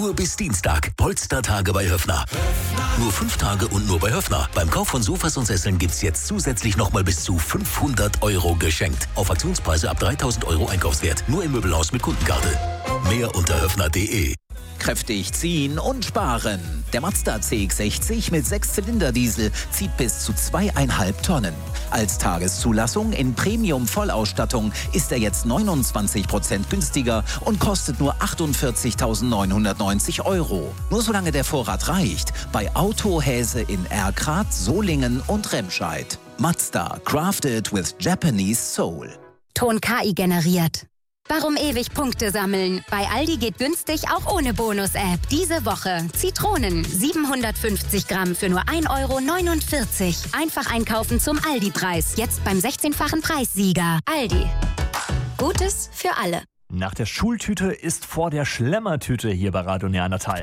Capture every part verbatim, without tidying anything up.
Nur bis Dienstag. Polstertage bei Höffner. Nur fünf Tage und nur bei Höffner. Beim Kauf von Sofas und Sesseln gibt's jetzt zusätzlich nochmal bis zu fünfhundert Euro geschenkt. Auf Aktionspreise ab dreitausend Euro Einkaufswert. Nur im Möbelhaus mit Kundenkarte. Mehr unter höffner punkt de. Kräftig ziehen und sparen. Der Mazda C X sechzig mit Sechszylinder-Diesel zieht bis zu zweieinhalb Tonnen. Als Tageszulassung in Premium-Vollausstattung ist er jetzt neunundzwanzig Prozent günstiger und kostet nur achtundvierzigtausendneunhundertneunzig Euro. Nur solange der Vorrat reicht. Bei Autohäse in Erkrath, Solingen und Remscheid. Mazda, crafted with Japanese soul. Ton K I generiert. Warum ewig Punkte sammeln? Bei Aldi geht günstig auch ohne Bonus-App. Diese Woche Zitronen siebenhundertfünfzig Gramm für nur ein Euro neunundvierzig. Einfach einkaufen zum Aldi-Preis. Jetzt beim sechzehnfachen Preissieger. Aldi. Gutes für alle. Nach der Schultüte ist vor der Schlemmertüte hier bei Radio Neandertal.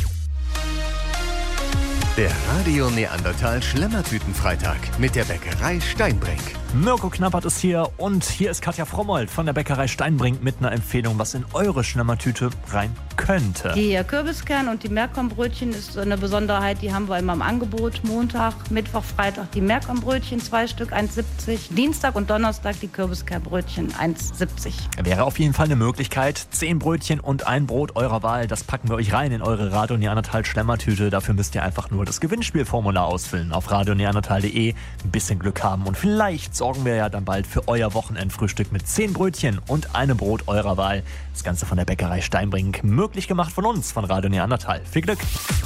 Der Radio Neandertal Schlemmertütenfreitag mit der Bäckerei Steinbrink. Mirko Knappert ist hier und hier ist Katja Frommold von der Bäckerei Steinbrink mit einer Empfehlung, was in eure Schlemmertüte rein könnte. Die Kürbiskern und die Meerkornbrötchen ist eine Besonderheit, die haben wir immer im Angebot. Montag, Mittwoch, Freitag die Meerkornbrötchen, zwei Stück, eins siebzig. Dienstag und Donnerstag die Kürbiskernbrötchen, eins siebzig. Wäre auf jeden Fall eine Möglichkeit. Zehn Brötchen und ein Brot eurer Wahl, das packen wir euch rein in eure Radio Neandertal Schlemmertüte. Dafür müsst ihr einfach nur das Gewinnspielformular ausfüllen auf radio neandertal punkt de. Ein bisschen Glück haben und vielleicht sorgen wir ja dann bald für euer Wochenendfrühstück mit zehn Brötchen und einem Brot eurer Wahl. Das Ganze von der Bäckerei Steinbrink. Möglich gemacht von uns, von Radio Neandertal. Viel Glück!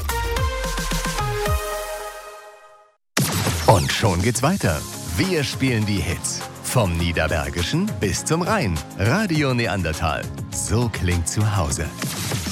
Und schon geht's weiter. Wir spielen die Hits. Vom Niederbergischen bis zum Rhein. Radio Neandertal. So klingt zu Hause.